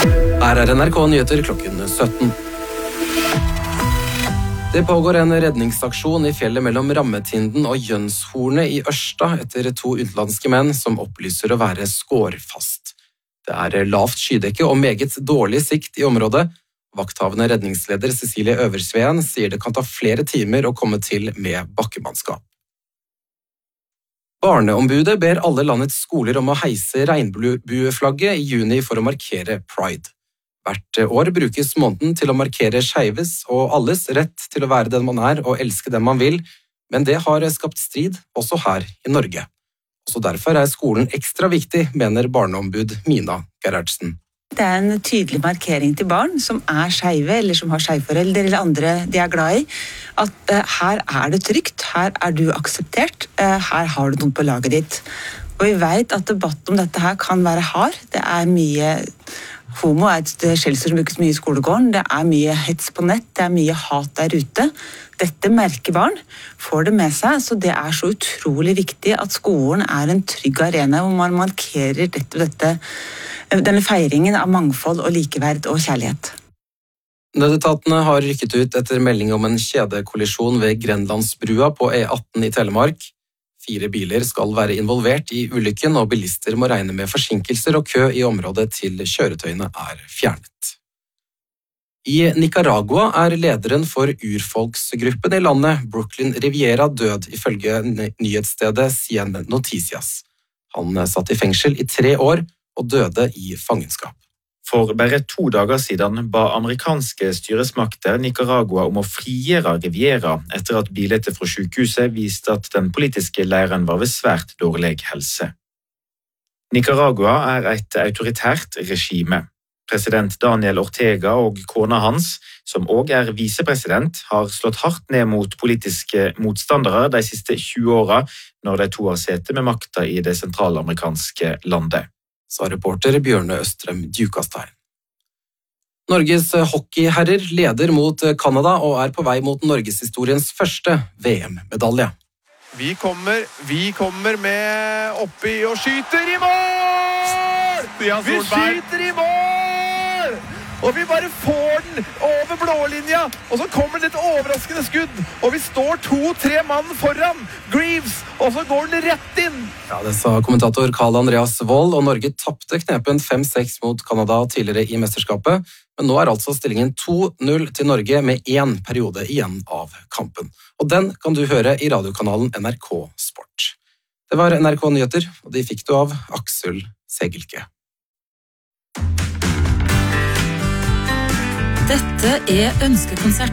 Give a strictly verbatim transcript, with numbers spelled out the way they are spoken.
Her er N R K Nyheter klokken sytten. Det pågår en redningsaksjon i fjellet mellom Rammetinden og Jønshornet i Ørsta etter to utenlandske menn som opplyser å være skårfast. Det er lavt skydekke og meget dårlig sikt i området. Vakthavende redningsleder Cecilie Øversveen sier det kan ta flere timer å komme til med bakkemannskap. Barneombudet ber alle landets skoler om å heise regnbueflagget i juni for å markere Pride. Hvert år brukes måneden til å markere skeives og alles rett til å være den man er og elske den man vil, men det har skapt strid også her i Norge. Også derfor er skolen ekstra viktig, mener barneombud Mina Gerhardsen. Det er en tydelig markering til barn som er skeive eller som har skeiveforeldre eller andre de er glad i, at uh, her er det trygt, her er du akseptert, uh, her har du noen på laget ditt. Og vi vet at debatten om dette her kan være hard. Det er mye homo er et skjellsord som brukes mye i skolegården, det er mye hets på nett, det er mye hat der ute. Dette merker barn, får det med seg, så det er så utrolig viktig at skolen er en trygg arena hvor man markerer dette, dette, denne feiringen av mangfold og likeverd og kjærlighet. Nødetatene har rykket ut etter melding om en kjedekollisjon ved Grenlandsbrua på E atten i Telemark. Fire biler skal være involvert i ulykken, og bilister må regne med forsinkelser og kø i området til kjøretøyene er fjernet. I Nicaragua er lederen for urfolksgruppen i landet, Brooklyn Riviera, død, ifølge nyhetsstedet Cien Noticias. Han satt i fengsel i tre år og døde i fangenskap. For bare to dager siden ba amerikanske styresmakter Nicaragua om å frigjøre Riviera etter at bilder fra sykehuset viste at den politiske leiren var ved svært dårlig helse. Nicaragua er et autoritært regime. President Daniel Ortega og kona hans, som også er visepresident, har slått hardt ned mot politiske motstandere de siste tjue åra, når de to har sittet med makta i det sentralamerikanske landet. Sa reporter Bjørne Østrem Djukastheim. Norges hockeyherrer leder mot Kanada og er på vei mot norgeshistoriens første V M-medalje. Vi kommer, vi kommer med oppi og skyter i mål! Vi skyter i mål! Og vi bare får den over blålinja, og så kommer det et overraskende skudd, og vi står to-tre mann foran Greaves, og så går den rett inn. Ja, det sa kommentator Karl Andreas Wold, og Norge tappte knepen fem seks mot Kanada tidligere i mesterskapet, men nå er altså stillingen to null til Norge med én periode igjen av kampen. Og den kan du høre i radiokanalen N R K Sport. Det var N R K Nyheter, og de fikk du av Aksel Segelke. Dette er Ønskekonsert.